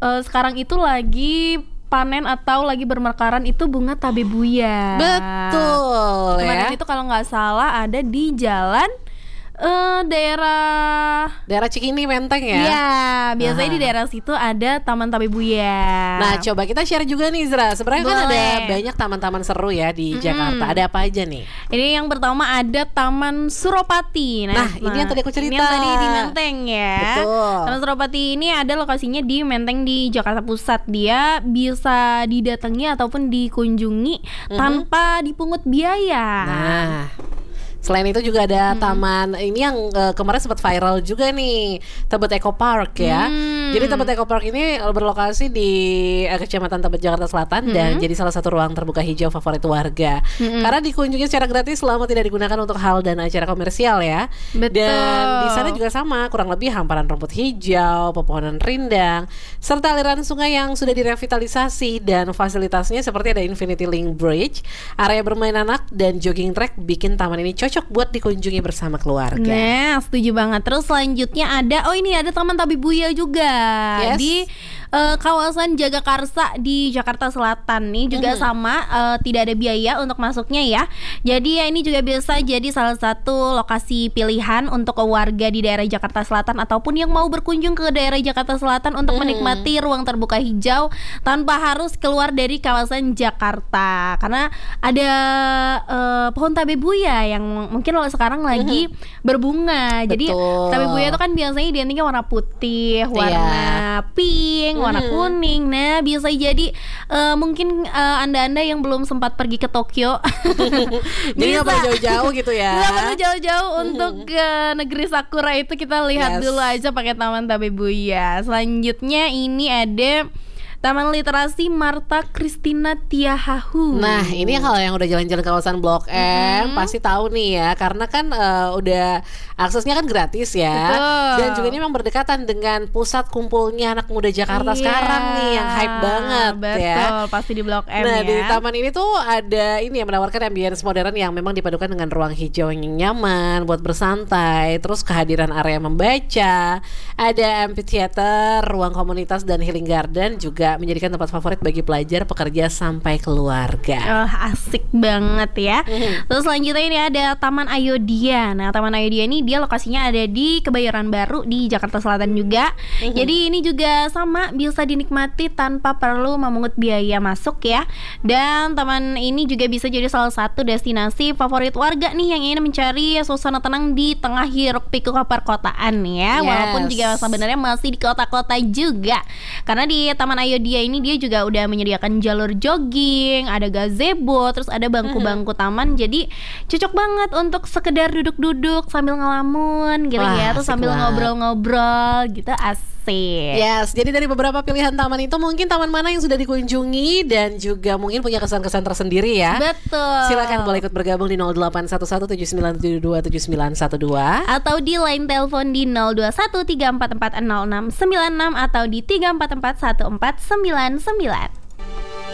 sekarang itu lagi panen atau lagi bermekaran itu bunga tabebuya. Betul Kemarin ya. itu kalau nggak salah ada di jalan daerah Cikini Menteng ya. Iya, biasanya di daerah situ ada Taman Tabebuya. Nah, coba kita share juga nih Zra. Sebenarnya kan ada Boleh. banyak taman-taman seru ya di Jakarta. Ada apa aja nih? Ini yang pertama ada Taman Suropati. Nah, ini yang tadi aku cerita. Ini yang tadi di Menteng ya. Betul. Taman Suropati ini ada lokasinya di Menteng di Jakarta Pusat. Dia bisa didatangi ataupun dikunjungi tanpa dipungut biaya. Nah, selain itu juga ada taman ini yang kemarin sempat viral juga nih, Tebet Eco Park ya. Jadi Tebet Eco Park ini berlokasi di Kecamatan Tebet Jakarta Selatan dan jadi salah satu ruang terbuka hijau favorit warga. Karena dikunjungi secara gratis selama tidak digunakan untuk hal dan acara komersial ya. Betul. Dan di sana juga sama, kurang lebih hamparan rumput hijau, pepohonan rindang, serta aliran sungai yang sudah direvitalisasi dan fasilitasnya seperti ada Infinity Link Bridge, area bermain anak dan jogging track bikin taman ini cocok buat dikunjungi bersama keluarga. Nah, setuju banget. Terus selanjutnya ada ada Taman Tabebuya juga Yes. di kawasan Jagakarsa di Jakarta Selatan nih juga sama, tidak ada biaya untuk masuknya ya. Jadi ya ini juga bisa jadi salah satu lokasi pilihan untuk warga di daerah Jakarta Selatan ataupun yang mau berkunjung ke daerah Jakarta Selatan untuk menikmati ruang terbuka hijau tanpa harus keluar dari kawasan Jakarta. Karena ada pohon tabebuya yang mungkin sekarang lagi berbunga. Jadi Betul. tabebuya itu kan biasanya identiknya warna putih, warna pink, warna kuning. Nah, bisa jadi mungkin anda-anda yang belum sempat pergi ke Tokyo Jadi nggak perlu jauh-jauh gitu ya. nggak perlu jauh-jauh untuk ke negeri Sakura itu, kita lihat Yes. dulu aja pakai Taman Tabebuya. Selanjutnya ini ada Taman Literasi Marta Christina Tiahahu. Nah, ini kalau yang udah jalan-jalan kawasan Blok M pasti tahu nih ya, karena kan udah aksesnya kan gratis ya. Betul. Dan juga ini memang berdekatan dengan pusat kumpulnya anak muda Jakarta sekarang nih yang hype banget. Betul, Ya. pasti di Blok M Nah, ya. di taman ini tuh ada ini yang menawarkan ambience modern yang memang dipadukan dengan ruang hijau yang nyaman buat bersantai, terus kehadiran area membaca, ada amphitheater, ruang komunitas dan healing garden juga menjadikan tempat favorit bagi pelajar, pekerja sampai keluarga. Asik banget ya. Terus selanjutnya ini ada Taman Ayodhya. Nah, Taman Ayodhya ini dia lokasinya ada di Kebayoran Baru di Jakarta Selatan juga. Jadi ini juga sama, bisa dinikmati tanpa perlu memungut biaya masuk ya. Dan taman ini juga bisa jadi salah satu destinasi favorit warga nih yang ingin mencari suasana tenang di tengah hiruk pikuk perkotaan ya. Yes. Walaupun juga sebenarnya masih di kota-kota juga. Karena di Taman Ayodhya ini dia juga udah menyediakan jalur jogging, ada gazebo, terus ada bangku-bangku taman. Jadi cocok banget untuk sekedar duduk-duduk sambil ngelamun gitu Wah, ya, terus asik sambil banget. ngobrol-ngobrol gitu, asik. Yes, jadi dari beberapa pilihan taman itu mungkin taman mana yang sudah dikunjungi dan juga mungkin punya kesan-kesan tersendiri ya. Betul. Silakan boleh ikut bergabung di 081179727912 atau di line telepon di 0213440696 atau di 3441499.